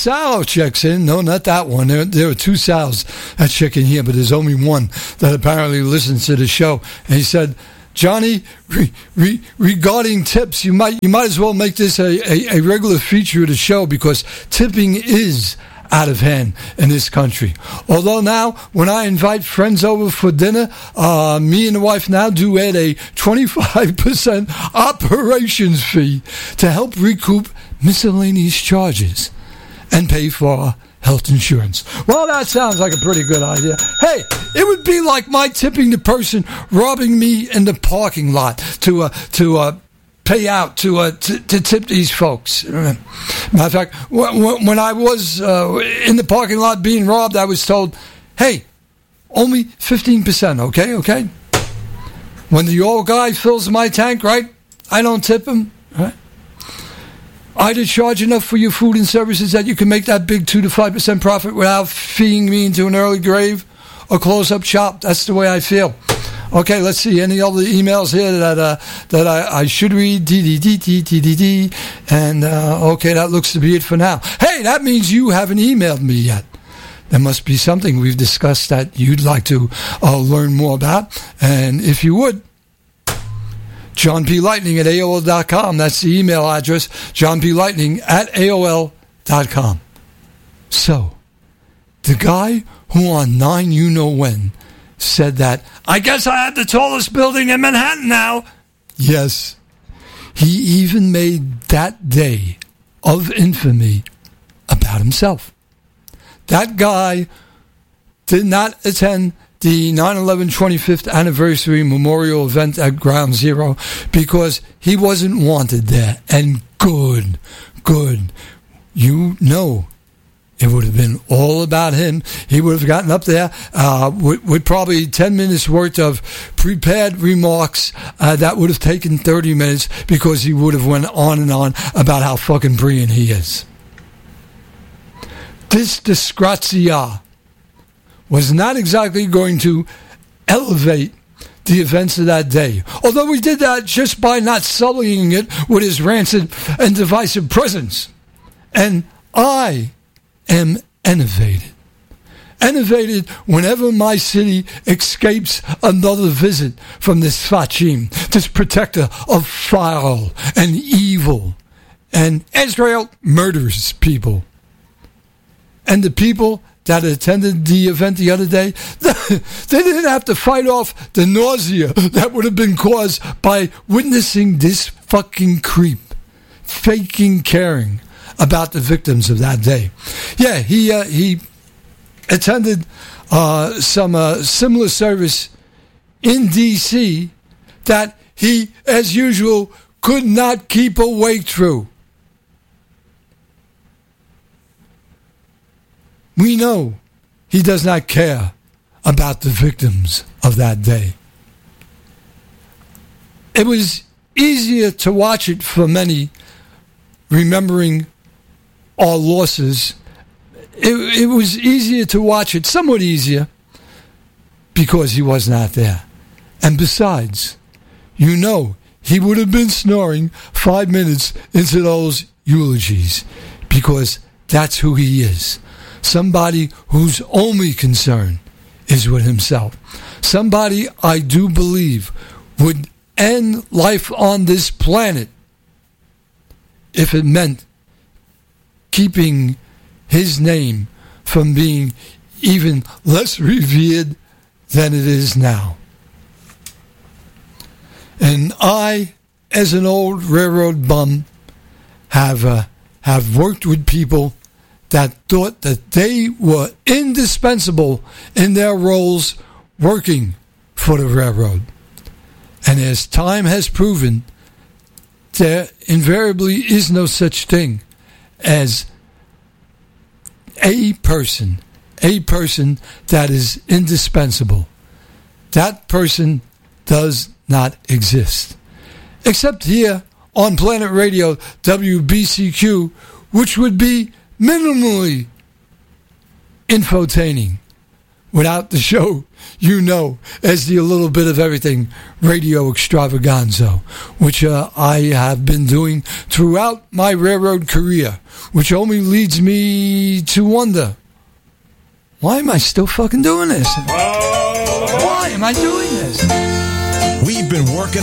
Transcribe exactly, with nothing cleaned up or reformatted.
Sal checks in. No, not that one. There, there are two Sals that check in here, but there's only one that apparently listens to the show. And he said, Johnny, re, re, regarding tips, you might you might as well make this a, a, a regular feature of the show, because tipping is out of hand in this country. Although now, when I invite friends over for dinner, uh, me and the wife now do add a twenty-five percent operations fee to help recoup miscellaneous charges and pay for health insurance. Well, that sounds like a pretty good idea. Hey, it would be like my tipping the person robbing me in the parking lot to uh, to uh, pay out to, uh, to to tip these folks. Matter of fact, when I was uh, in the parking lot being robbed, I was told, "Hey, only fifteen percent, okay, okay." When the old guy fills my tank, right, I don't tip him, right? Either charge enough for your food and services that you can make that big two to five percent profit without feeding me into an early grave, or close up shop. That's the way I feel. Okay, let's see. Any other emails here that uh, that I, I should read? D D D D D D D. And uh, okay, that looks to be it for now. Hey, that means you haven't emailed me yet. There must be something we've discussed that you'd like to uh, learn more about. And if you would, John P. Lightning at A O L dot com. That's the email address, John P. Lightning at A O L dot com. So, the guy who on nine you know when said that, I guess I have the tallest building in Manhattan now. Yes. He even made that day of infamy about himself. That guy did not attend the nine eleven twenty-fifth anniversary memorial event at Ground Zero because he wasn't wanted there. And good, good. You know it would have been all about him. He would have gotten up there uh, with, with probably ten minutes worth of prepared remarks uh, that would have taken thirty minutes, because he would have went on and on about how fucking brilliant he is. This disgrazia was not exactly going to elevate the events of that day. Although we did that just by not sullying it with his rancid and divisive presence. And I am enervated. Enervated whenever my city escapes another visit from this Fachim, this protector of foul and evil. And Israel murders people. And the people that attended the event the other day, they didn't have to fight off the nausea that would have been caused by witnessing this fucking creep faking caring about the victims of that day. Yeah, he uh, he attended uh, some uh, similar service in D C that he, as usual, could not keep awake through. We know he does not care about the victims of that day. It was easier to watch it for many, remembering our losses. It, it was easier to watch it, somewhat easier, because he was not there. And besides, you know, he would have been snoring five minutes into those eulogies, because that's who he is. Somebody whose only concern is with himself. Somebody I do believe would end life on this planet if it meant keeping his name from being even less revered than it is now. And I, as an old railroad bum, have uh, have worked with people that thought that they were indispensable in their roles working for the railroad. And as time has proven, there invariably is no such thing as a person, a person that is indispensable. That person does not exist. Except here on Planet Radio W B C Q, which would be minimally infotaining without the show you know as the A Little Bit of Everything Radio Extravaganza, which uh, I have been doing throughout my railroad career, which only leads me to wonder, why am I still fucking doing this? Why am I doing this? We've been working